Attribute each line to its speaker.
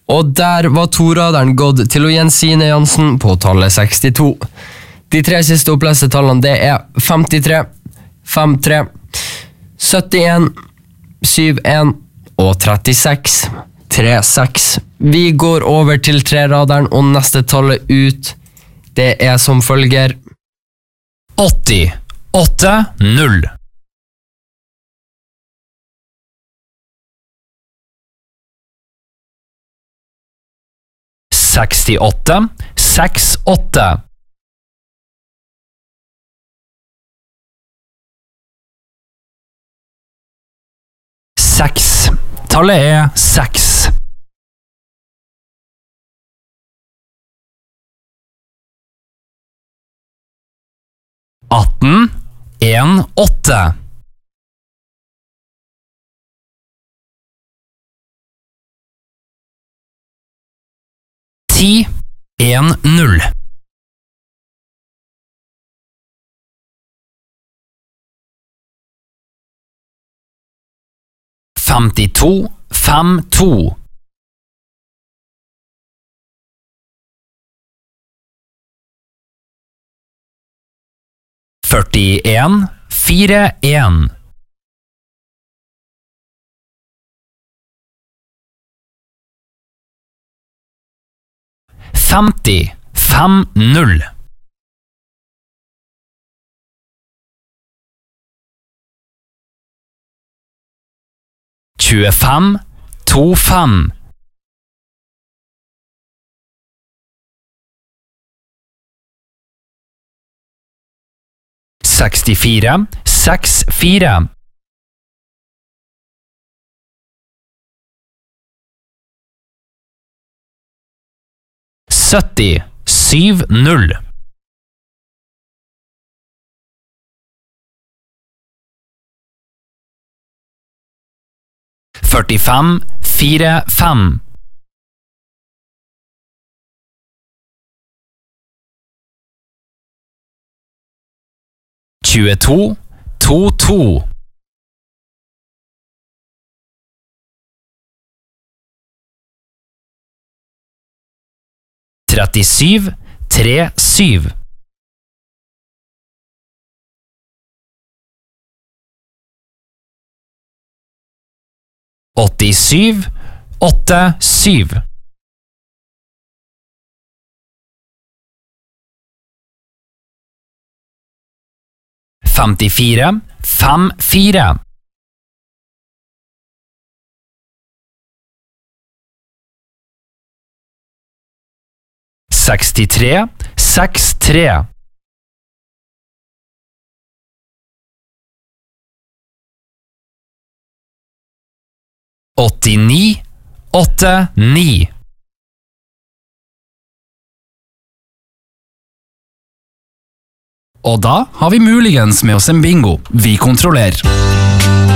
Speaker 1: Og der var toraderen gått til Jensine Jansen på tallet 62. De 3 siste oppleste tallene det er 53, 53, 71, 71 og 36. 36. Vi går over til treraderen, og neste tallet ut, det er som følger
Speaker 2: 80, 8, 0. 68, 6, 8. 6. Tallet er 6. 18, 1, 8. 10, 1, 0. 52, 5, 2. 41, 4, 1. 50, 5, 0. 25, 2, 5. 64, 6, 4. 70, 7, 0. 45, 4, 5. 22, 2, 2. 37, 3, 7. 87, 8, 7. 54, 5, 4. 63, 6, 3. 89, 8, 9. Og da har vi muligens med oss en bingo. Vi kontrollerer.